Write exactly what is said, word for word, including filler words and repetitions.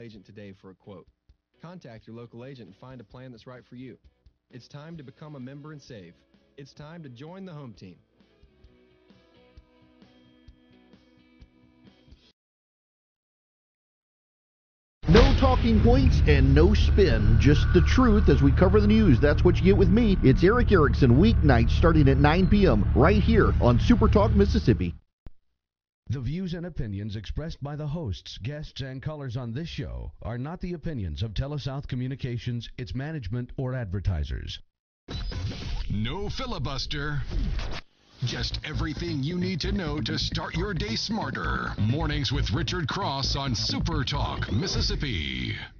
agent today for a quote. Contact your local agent and find a plan that's right for you. It's time to become a member and save. It's time to join the home team. No talking points and no spin, just the truth as we cover the news. That's what you get with me. It's Erick Erickson, weeknights starting at nine p.m. right here on Super Talk Mississippi. The views and opinions expressed by the hosts, guests, and callers on this show are not the opinions of TeleSouth Communications, its management, or advertisers. No filibuster. Just everything you need to know to start your day smarter. Mornings with Richard Cross on Super Talk Mississippi.